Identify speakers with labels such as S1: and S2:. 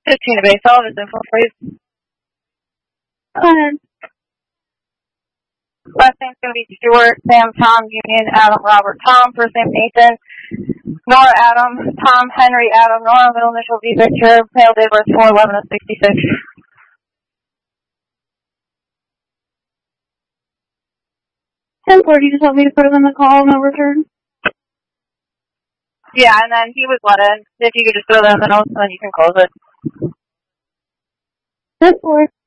S1: Tina Base Office info, please.
S2: Go ahead.
S1: Last name's going to be Stewart, Sam, Tom, Union, Adam, Robert, Tom. First name Nathan, Nora, Adam, Tom, Henry, Adam, Nora, middle initial V, Victor, male date of birth 4/11/66.
S2: 1040, just help me to put him in the call, no return.
S1: Yeah, and then he was let in. If you could just throw that in the notes, and then you can close it.
S2: 10-4.